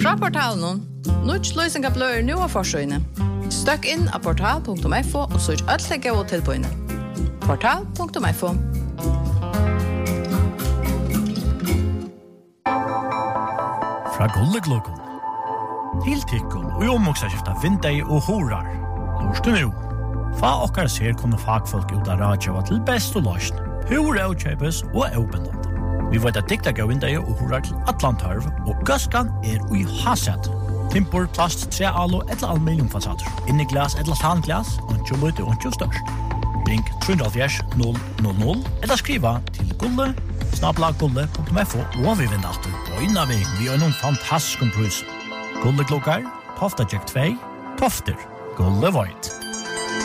Fra portalen, Nuts løsninga blør nu av forsøyne. Støkk inn av portal.fo og søk alle gode tilbøyene. Portal.fo. Fra Gullegluggen. Tiltikken og omvoksaskifta vindei og horar. Lorste nu. Fa okkar ser kunne fagfolk ut av radio til best og løsning. Hur avkjøpes og avbindende. Vi vet at dikta gav vindei og horar til Atlantarv, og gaskan ui haset. Timpor, plast, tre alo, eller aluminiumfasader. Inni glas, eller tanglas, og ikke lite og ikke størst. Ring 370 000, eller skriva til gulle@gulle.fo, og vi vinner alltid på innavi vi har noen fantastisk pris. Gulleklokkar, Tofta Jack 2, Tofter, Gulle Void.